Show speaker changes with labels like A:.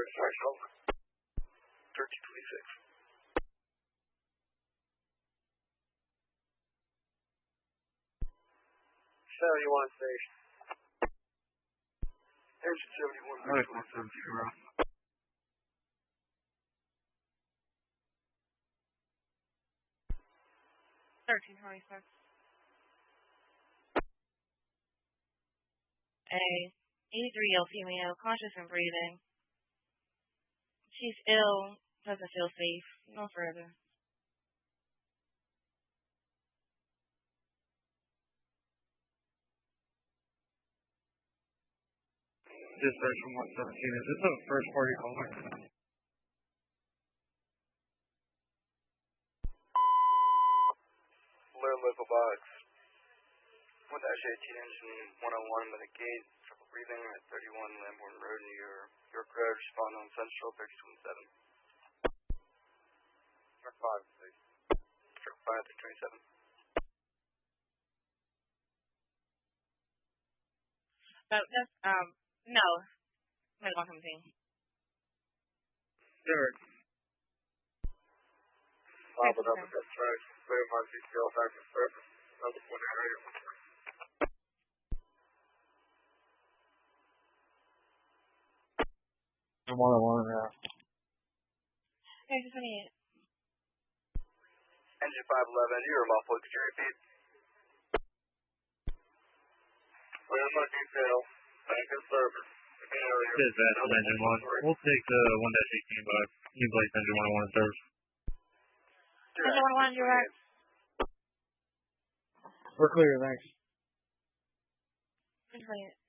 A: over. 1326. 71 station. Engine 71.
B: 170.
C: 1326. A 83-year-old female, conscious and breathing. She's ill, doesn't feel safe. No further.
B: Dispatch from 117. Is this a first party caller?
A: Little local box. 1-18 engine 101 with a gate, triple breathing at 31 Lambourne Road near York Road, respond on Central 3227. Truck 5, please. Truck 5 to 27.
C: No. Medical something.
B: Derek.
A: Bob it up at that track. Verify CCL factor surface. Another one area.
B: I'm on alarm now.
C: Okay, just a minute.
A: Engine 511, you're muffled. Could you repeat? Where's my detail? Back in service.
B: Dispatch from engine 1. We'll take the 1-18 by New Place engine 101 in service.
C: Engine 101, you're right.
B: We're clear, thanks.
C: Just a minute.